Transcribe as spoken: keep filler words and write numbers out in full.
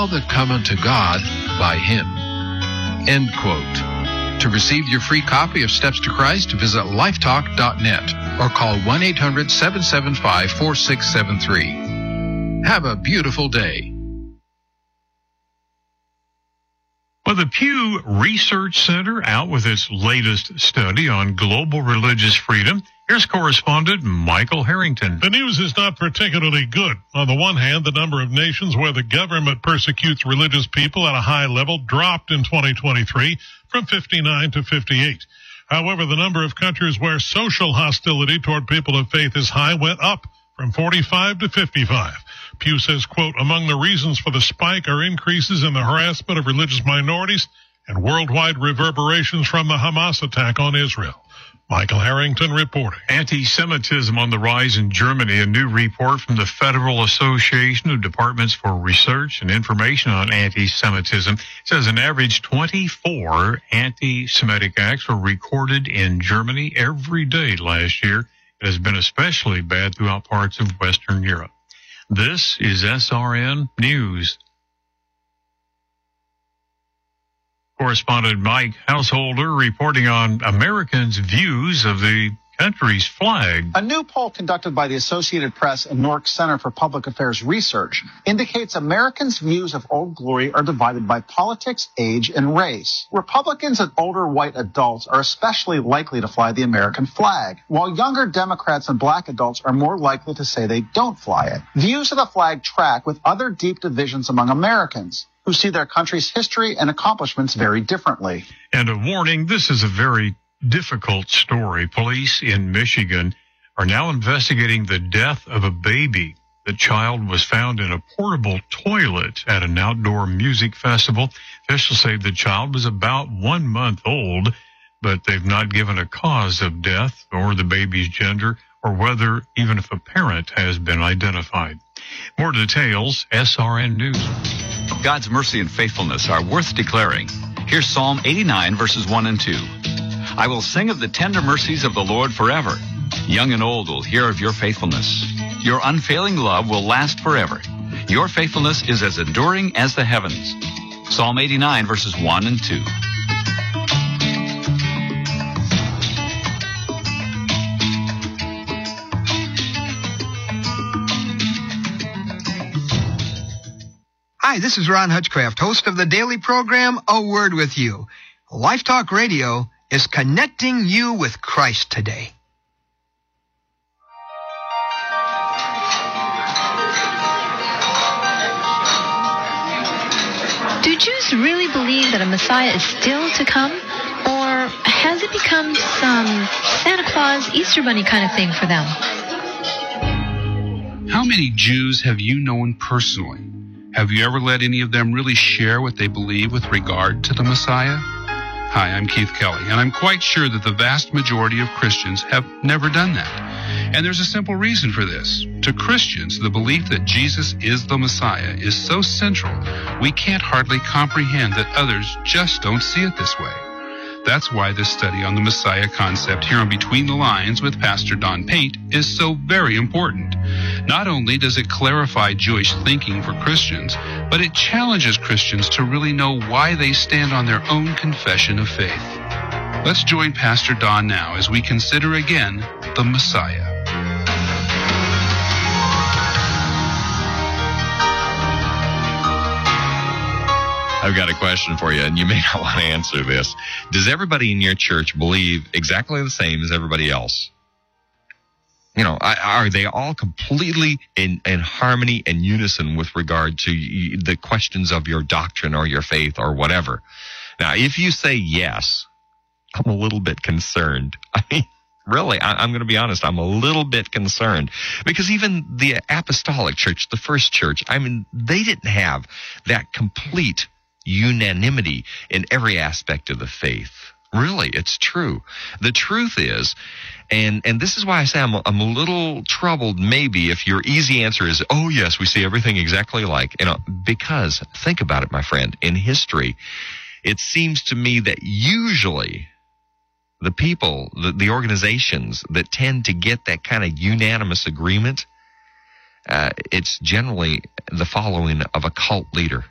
all that come unto God by him. End quote. To receive your free copy of Steps to Christ, visit lifetalk dot net or call one eight hundred seven seven five four six seven three. Have a beautiful day. Well, the Pew Research Center out with its latest study on global religious freedom. Here's correspondent Michael Harrington. The news is not particularly good. On the one hand, the number of nations where the government persecutes religious people at a high level dropped in twenty twenty-three from fifty-nine to fifty-eight. However, the number of countries where social hostility toward people of faith is high went up from forty-five to fifty-five. Pew says, quote, among the reasons for the spike are increases in the harassment of religious minorities and worldwide reverberations from the Hamas attack on Israel. Michael Harrington reporting. Anti-Semitism on the rise in Germany. A new report from the Federal Association of Departments for Research and Information on Anti-Semitism says an average twenty-four anti-Semitic acts were recorded in Germany every day last year. It has been especially bad throughout parts of Western Europe. This is S R N News. Correspondent Mike Householder reporting on Americans' views of the country's flag. A new poll conducted by the Associated Press and Newark Center for Public Affairs Research indicates Americans' views of Old Glory are divided by politics, age, and race. Republicans and older white adults are especially likely to fly the American flag, while younger Democrats and black adults are more likely to say they don't fly it. Views of the flag track with other deep divisions among Americans, who see their country's history and accomplishments very differently. And a warning, this is a very difficult story. Police in Michigan are now investigating the death of a baby. The child was found in a portable toilet at an outdoor music festival. Officials say the child was about one month old, but they've not given a cause of death or the baby's gender or whether even if a parent has been identified. More details, S R N News. God's mercy and faithfulness are worth declaring. Here's Psalm eighty-nine, verses one and two. I will sing of the tender mercies of the Lord forever. Young and old will hear of your faithfulness. Your unfailing love will last forever. Your faithfulness is as enduring as the heavens. Psalm eighty-nine, verses one and two. Hi, this is Ron Hutchcraft, host of the daily program, A Word With You. Life Talk Radio is connecting you with Christ today. Do Jews really believe that a Messiah is still to come? Or has it become some Santa Claus, Easter Bunny kind of thing for them? How many Jews have you known personally? Have you ever let any of them really share what they believe with regard to the Messiah? Hi, I'm Keith Kelly, and I'm quite sure that the vast majority of Christians have never done that. And there's a simple reason for this. To Christians, the belief that Jesus is the Messiah is so central, we can't hardly comprehend that others just don't see it this way. That's why this study on the Messiah concept here on Between the Lines with Pastor Don Pate is so very important. Not only does it clarify Jewish thinking for Christians, but it challenges Christians to really know why they stand on their own confession of faith. Let's join Pastor Don now as we consider again the Messiah. I've got a question for you, and you may not want to answer this. Does everybody in your church believe exactly the same as everybody else? You know, are they all completely in, in harmony and unison with regard to the questions of your doctrine or your faith or whatever? Now, if you say yes, I'm a little bit concerned. I mean, really, I'm going to be honest, I'm a little bit concerned. Because even the apostolic church, the first church, I mean, they didn't have that complete unanimity in every aspect of the faith. Really, it's true. The truth is, and and this is why I say I'm a, I'm a little troubled maybe if your easy answer is, oh yes, we see everything exactly alike. You know, because think about it, my friend, in history, it seems to me that usually the people, the, the organizations that tend to get that kind of unanimous agreement, uh, it's generally the following of a cult leader.